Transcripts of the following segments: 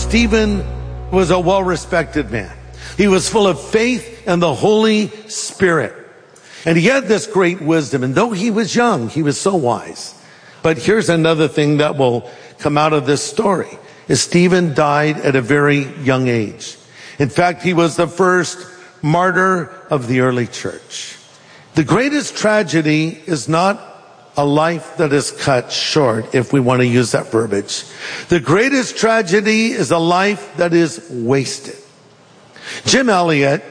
Stephen was a well-respected man. He was full of faith and the Holy Spirit. And he had this great wisdom. And though he was young, he was so wise. But here's another thing that will come out of this story, is Stephen died at a very young age. In fact, he was the first martyr of the early church. The greatest tragedy is not a life that is cut short, if we want to use that verbiage. The greatest tragedy is a life that is wasted. Jim Elliot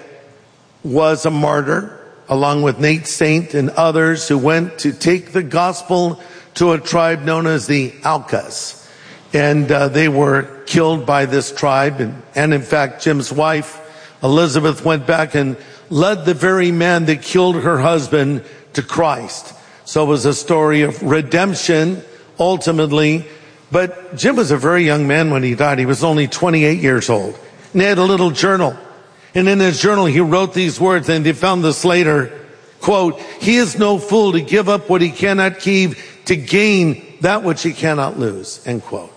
was a martyr, along with Nate Saint and others who went to take the gospel to a tribe known as the Aucas. And they were killed by this tribe. And in fact, Jim's wife, Elizabeth, went back and led the very man that killed her husband to Christ. So it was a story of redemption, ultimately. But Jim was a very young man when he died. He was only 28 years old. And he had a little journal. And in his journal, he wrote these words, and they found this later, quote, "He is no fool to give up what he cannot keep to gain that which he cannot lose," end quote.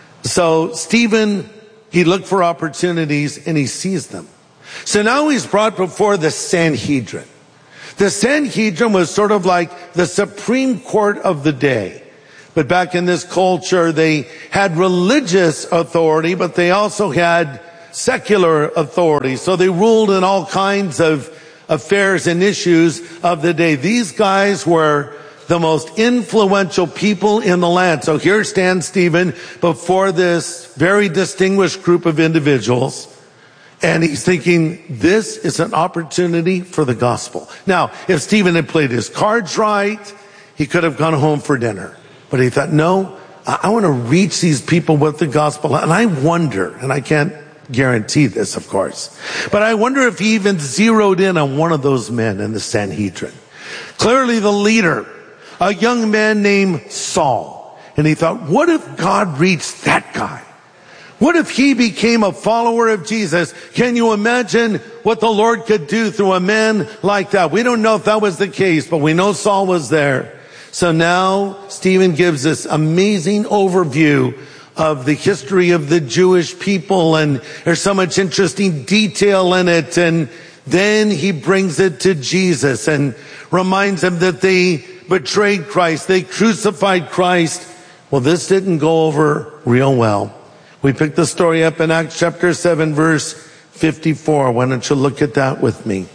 So Stephen, he looked for opportunities and he seized them. So now he's brought before the Sanhedrin. The Sanhedrin was sort of like the Supreme Court of the day. But back in this culture, they had religious authority, but they also had secular authority. So they ruled in all kinds of affairs and issues of the day. These guys were the most influential people in the land. So here stands Stephen before this very distinguished group of individuals. And he's thinking, this is an opportunity for the gospel. Now, if Stephen had played his cards right, he could have gone home for dinner. But he thought, no, I want to reach these people with the gospel. And I wonder, and I can't guarantee this, of course, but I wonder if he even zeroed in on one of those men in the Sanhedrin. Clearly the leader, a young man named Saul. And he thought, what if God reached that guy? What if he became a follower of Jesus? Can you imagine what the Lord could do through a man like that? We don't know if that was the case, but we know Saul was there. So now Stephen gives this amazing overview of the history of the Jewish people, and there's so much interesting detail in it. And then he brings it to Jesus and reminds him that they betrayed Christ. They crucified Christ. Well, this didn't go over real well. We picked the story up in Acts chapter 7, verse 54. Why don't you look at that with me?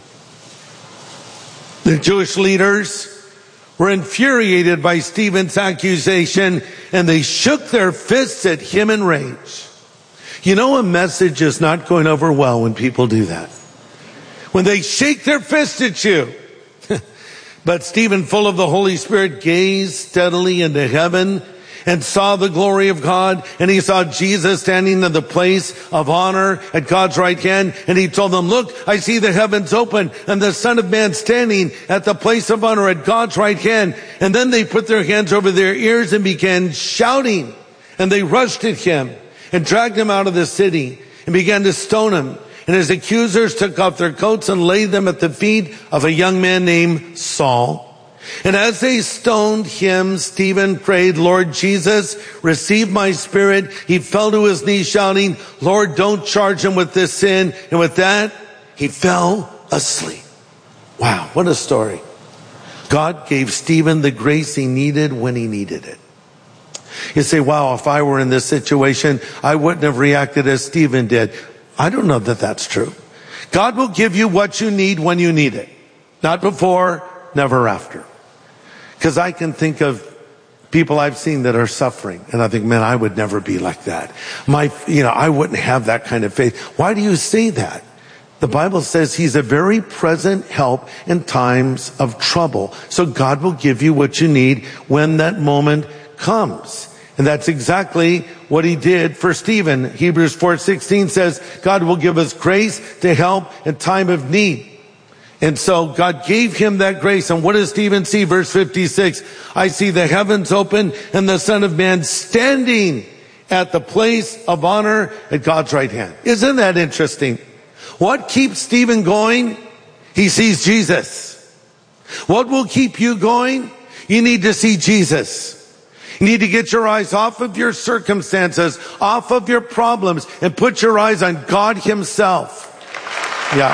The Jewish leaders were infuriated by Stephen's accusation, and they shook their fists at him in rage. You know, a message is not going over well when people do that. When they shake their fist at you. But Stephen, full of the Holy Spirit, gazed steadily into heaven and saw the glory of God, and he saw Jesus standing in the place of honor at God's right hand. And he told them, look, I see the heavens open and the Son of Man standing at the place of honor at God's right hand. And then they put their hands over their ears and began shouting. And they rushed at him and dragged him out of the city and began to stone him. And his accusers took off their coats and laid them at the feet of a young man named Saul. And as they stoned him, Stephen prayed, Lord Jesus, receive my spirit. He fell to his knees shouting, Lord, don't charge him with this sin. And with that, he fell asleep. Wow, what a story. God gave Stephen the grace he needed when he needed it. You say, wow, if I were in this situation, I wouldn't have reacted as Stephen did. I don't know that that's true. God will give you what you need when you need it. Not before, never after. Because I can think of people I've seen that are suffering, and I think, man, I would never be like that. I wouldn't have that kind of faith. Why do you say that? The Bible says he's a very present help in times of trouble. So God will give you what you need when that moment comes. And that's exactly what he did for Stephen. Hebrews 4:16 says, God will give us grace to help in time of need. And so God gave him that grace. And what does Stephen see? Verse 56, I see the heavens open and the Son of Man standing at the place of honor at God's right hand. Isn't that interesting? What keeps Stephen going? He sees Jesus. What will keep you going? You need to see Jesus. You need to get your eyes off of your circumstances, off of your problems, and put your eyes on God himself. Yeah.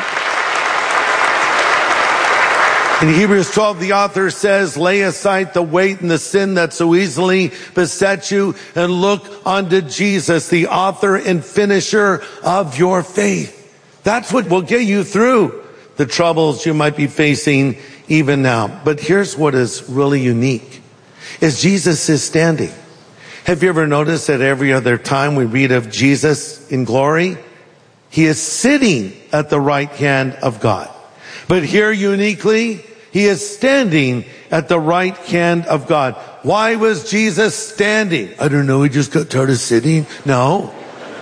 In Hebrews 12, the author says, lay aside the weight and the sin that so easily besets you and look unto Jesus, the author and finisher of your faith. That's what will get you through the troubles you might be facing even now. But here's what is really unique, is Jesus is standing. Have you ever noticed that every other time we read of Jesus in glory, he is sitting at the right hand of God. But here uniquely, he is standing at the right hand of God. Why was Jesus standing? I don't know, he just got tired of sitting? No.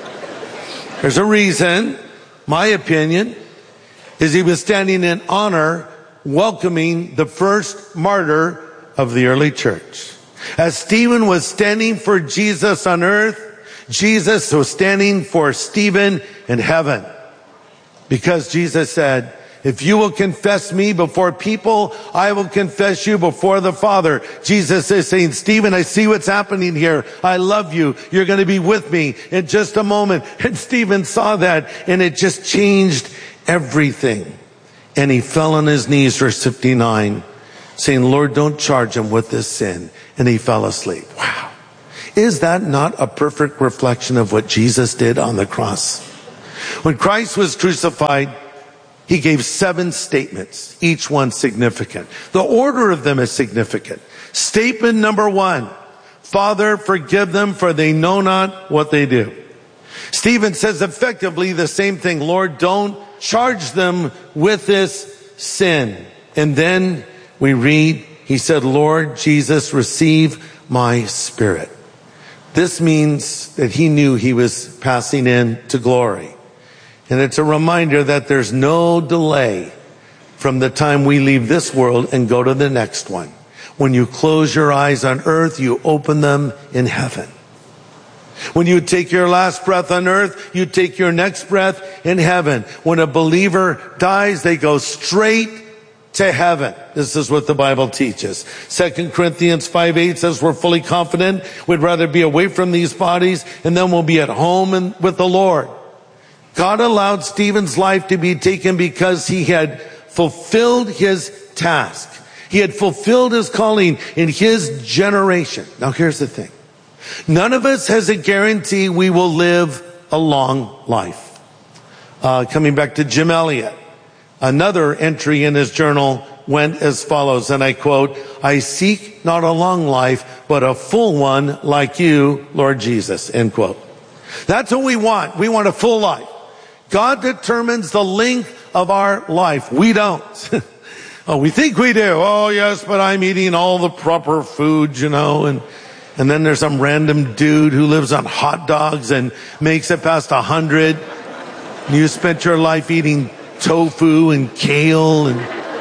There's a reason. My opinion is he was standing in honor, welcoming the first martyr of the early church. As Stephen was standing for Jesus on earth, Jesus was standing for Stephen in heaven. Because Jesus said, if you will confess me before people, I will confess you before the Father. Jesus is saying, Stephen, I see what's happening here. I love you. You're going to be with me in just a moment. And Stephen saw that, and it just changed everything. And he fell on his knees, verse 59, saying, Lord, don't charge him with this sin. And he fell asleep. Wow. Is that not a perfect reflection of what Jesus did on the cross? When Christ was crucified, he gave 7 statements, each one significant. The order of them is significant. Statement number 1, Father, forgive them, for they know not what they do. Stephen says effectively the same thing. Lord, don't charge them with this sin. And then we read, he said, Lord Jesus, receive my spirit. This means that he knew he was passing into glory. And it's a reminder that there's no delay from the time we leave this world and go to the next one. When you close your eyes on earth, you open them in heaven. When you take your last breath on earth, you take your next breath in heaven. When a believer dies, they go straight to heaven. This is what the Bible teaches. 2 Corinthians 5:8 says we're fully confident we'd rather be away from these bodies and then we'll be at home and with the Lord. God allowed Stephen's life to be taken because he had fulfilled his task. He had fulfilled his calling in his generation. Now here's the thing. None of us has a guarantee we will live a long life. Coming back to Jim Elliot, another entry in his journal went as follows, and I quote, I seek not a long life, but a full one like you, Lord Jesus, end quote. That's what we want. We want a full life. God determines the length of our life. We don't. Oh, we think we do. Oh, yes, but I'm eating all the proper food, you know, and then there's some random dude who lives on hot dogs and makes it past 100. And you spent your life eating tofu and kale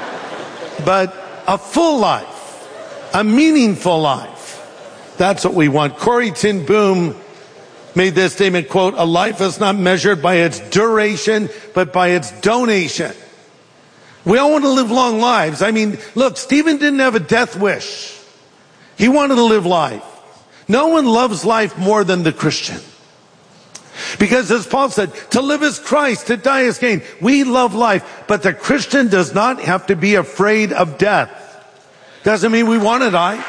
but a full life, a meaningful life. That's what we want. Corrie ten Boom made this statement, quote, a life is not measured by its duration, but by its donation. We all want to live long lives. I mean, look, Stephen didn't have a death wish. He wanted to live life. No one loves life more than the Christian. Because as Paul said, to live is Christ, to die is gain. We love life, but the Christian does not have to be afraid of death. Doesn't mean we want to die.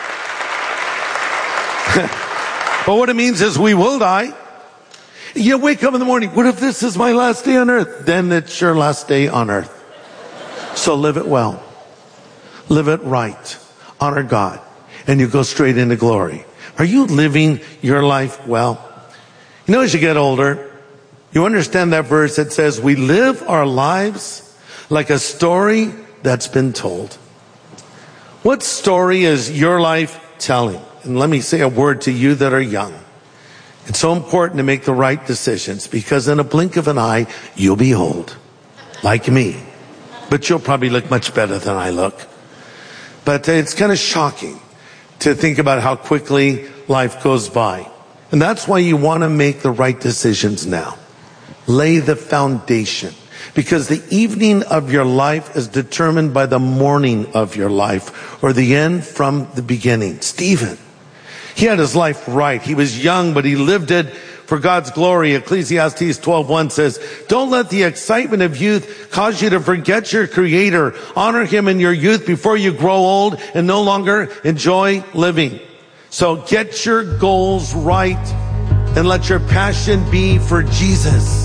But what it means is we will die. You wake up in the morning, what if this is my last day on earth? Then it's your last day on earth. So live it well. Live it right. Honor God. And you go straight into glory. Are you living your life well? You know, as you get older, you understand that verse that says we live our lives like a story that's been told. What story is your life telling? And let me say a word to you that are young. It's so important to make the right decisions because in a blink of an eye, you'll be old. Like me. But you'll probably look much better than I look. But it's kind of shocking to think about how quickly life goes by. And that's why you want to make the right decisions now. Lay the foundation. Because the evening of your life is determined by the morning of your life. Or the end from the beginning. Stephen, He had his life right. He was young, but he lived it for God's glory. Ecclesiastes 12:1 says, don't let the excitement of youth cause you to forget your Creator. Honor Him in your youth before you grow old and no longer enjoy living. So get your goals right and let your passion be for Jesus.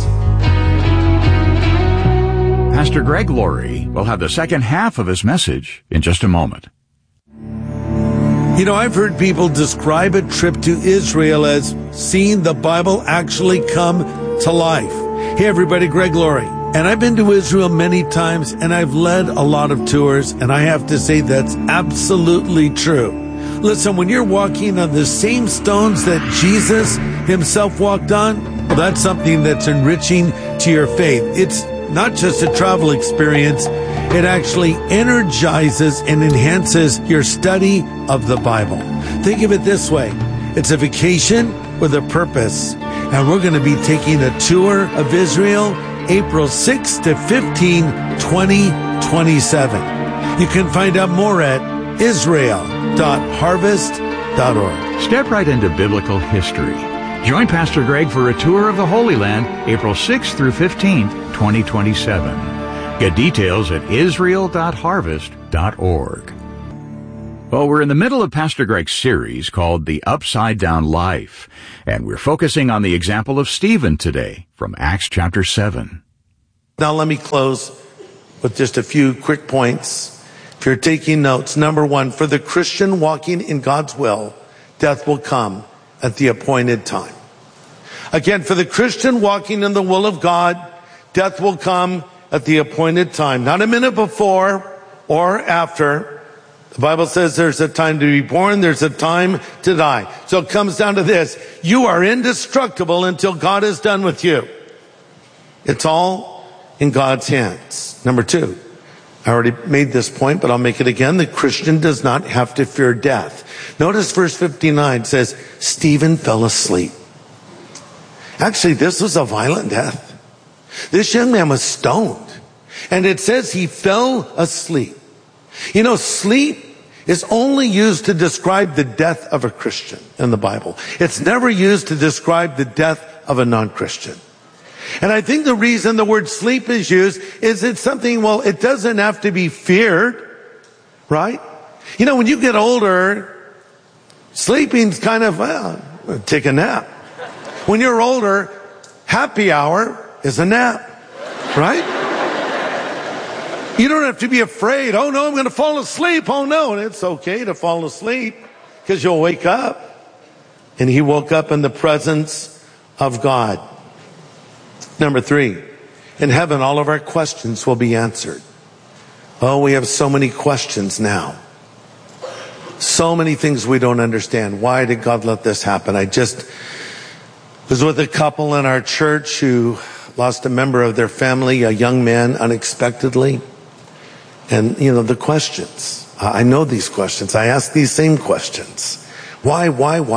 Pastor Greg Laurie will have the second half of his message in just a moment. You know, I've heard people describe a trip to Israel as seeing the Bible actually come to life. Hey everybody, Greg Laurie. And I've been to Israel many times and I've led a lot of tours, and I have to say that's absolutely true. Listen, when you're walking on the same stones that Jesus himself walked on, well, that's something that's enriching to your faith. It's not just a travel experience. It actually energizes and enhances your study of the Bible. Think of it this way. It's a vacation with a purpose. And we're going to be taking a tour of Israel April 6 to 15, 2027. You can find out more at israel.harvest.org. Step right into biblical history. Join Pastor Greg for a tour of the Holy Land, April 6th through 15th, 2027. Get details at israel.harvest.org. Well, we're in the middle of Pastor Greg's series called The Upside Down Life, and we're focusing on the example of Stephen today from Acts chapter 7. Now let me close with just a few quick points. If you're taking notes, number one, for the Christian walking in God's will, death will come at the appointed time. Again, for the Christian walking in the will of God, death will come at the appointed time. Not a minute before or after. The Bible says there's a time to be born, there's a time to die. So it comes down to this. You are indestructible until God is done with you. It's all in God's hands. Number two, I already made this point, but I'll make it again. The Christian does not have to fear death. Notice verse 59 says, Stephen fell asleep. Actually, this was a violent death. This young man was stoned. And it says he fell asleep. You know, sleep is only used to describe the death of a Christian in the Bible. It's never used to describe the death of a non-Christian. And I think the reason the word sleep is used is it's something, well, it doesn't have to be feared, right? You know, when you get older, sleeping's kind of, well, take a nap. When you're older, happy hour is a nap, right? You don't have to be afraid. Oh no, I'm going to fall asleep. Oh no, and it's okay to fall asleep because you'll wake up. And he woke up in the presence of God. Number three, in heaven, all of our questions will be answered. Oh, we have so many questions now. So many things we don't understand. Why did God let this happen? I just was with a couple in our church who lost a member of their family, a young man, unexpectedly. And, you know, the questions. I know these questions. I ask these same questions. Why?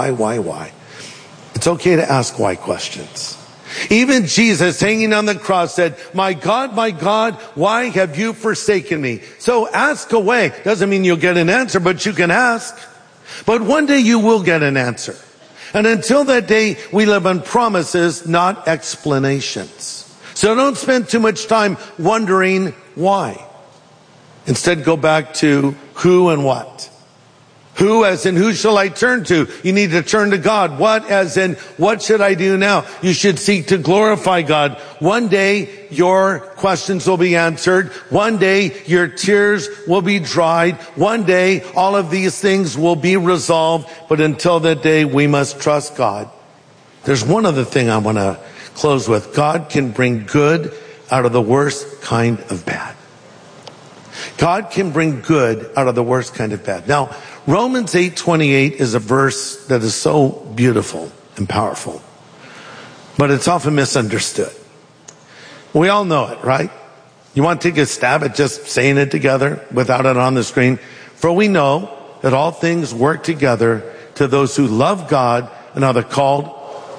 It's okay to ask why questions. Even Jesus, hanging on the cross, said, my God, why have you forsaken me? So ask away. Doesn't mean you'll get an answer, but you can ask. But one day you will get an answer. And until that day, we live on promises, not explanations. So don't spend too much time wondering why. Instead, go back to who and what. Who as in who shall I turn to? You need to turn to God. What as in what should I do now? You should seek to glorify God. One day your questions will be answered. One day your tears will be dried. One day all of these things will be resolved. But until that day we must trust God. There's one other thing I want to close with. God can bring good out of the worst kind of bad. God can bring good out of the worst kind of bad. Now, Romans 8:28 is a verse that is so beautiful and powerful, but it's often misunderstood. We all know it, right? You want to take a stab at just saying it together without it on the screen? For we know that all things work together to those who love God and are the called.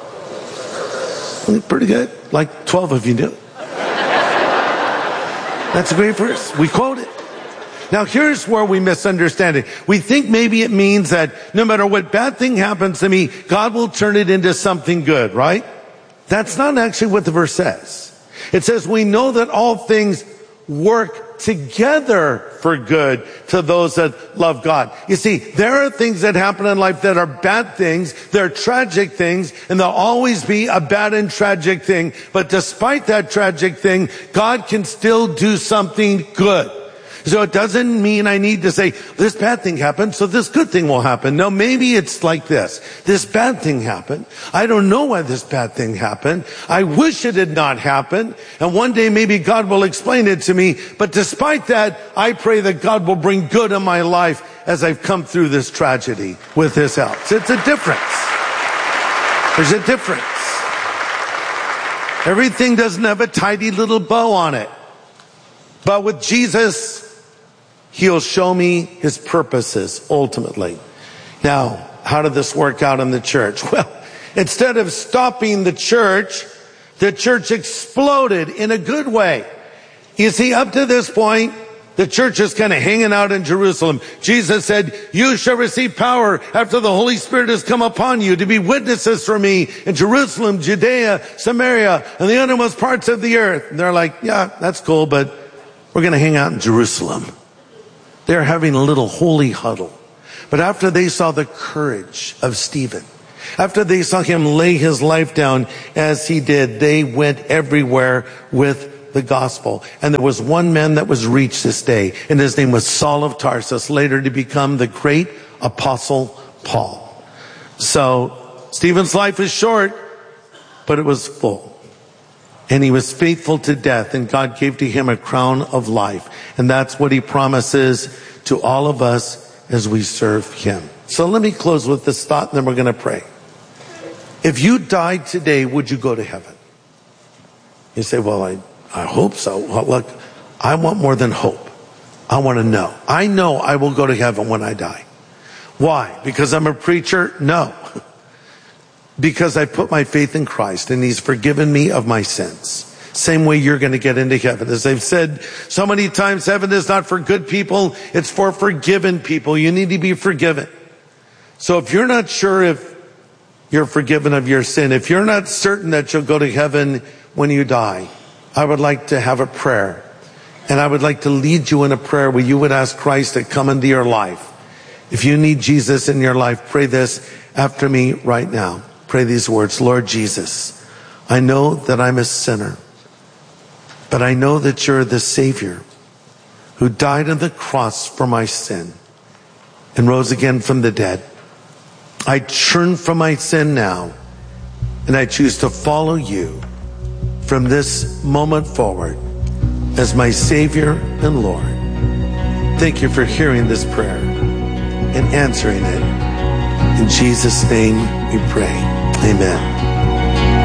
Pretty good. Like 12 of you do. That's a great verse. We quote it. Now here's where we misunderstand it. We think maybe it means that no matter what bad thing happens to me, God will turn it into something good, right? That's not actually what the verse says. It says we know that all things work together for good to those that love God. You see, there are things that happen in life that are bad things, they're tragic things, and there'll always be a bad and tragic thing. But despite that tragic thing, God can still do something good. So it doesn't mean I need to say, this bad thing happened, so this good thing will happen. No, maybe it's like this. This bad thing happened. I don't know why this bad thing happened. I wish it had not happened. And one day maybe God will explain it to me. But despite that, I pray that God will bring good in my life as I've come through this tragedy with His help. So it's a difference. There's a difference. Everything doesn't have a tidy little bow on it. But with Jesus, He'll show me His purposes ultimately. Now, how did this work out in the church? Well, instead of stopping the church exploded in a good way. You see, up to this point, the church is kind of hanging out in Jerusalem. Jesus said, you shall receive power after the Holy Spirit has come upon you to be witnesses for me in Jerusalem, Judea, Samaria, and the uttermost parts of the earth. And they're like, yeah, that's cool, but we're going to hang out in Jerusalem. They're having a little holy huddle. But after they saw the courage of Stephen, after they saw him lay his life down as he did, they went everywhere with the gospel. And there was one man that was reached this day, and his name was Saul of Tarsus, later to become the great apostle Paul. So Stephen's life is short, but it was full. And he was faithful to death, and God gave to him a crown of life. And that's what He promises to all of us as we serve Him. So let me close with this thought, and then we're going to pray. If you died today, would you go to heaven? You say, well, I hope so. Well, look, I want more than hope. I want to know. I know I will go to heaven when I die. Why? Because I'm a preacher? No. Because I put my faith in Christ and He's forgiven me of my sins. Same way you're going to get into heaven. As I've said so many times, heaven is not for good people. It's for forgiven people. You need to be forgiven. So if you're not sure if you're forgiven of your sin, if you're not certain that you'll go to heaven when you die, I would like to have a prayer. And I would like to lead you in a prayer where you would ask Christ to come into your life. If you need Jesus in your life, pray this after me right now. Pray these words. Lord Jesus, I know that I'm a sinner, but I know that You're the Savior who died on the cross for my sin and rose again from the dead. I turn from my sin now, and I choose to follow You from this moment forward as my Savior and Lord. Thank You for hearing this prayer and answering it. In Jesus' name we pray. Amen.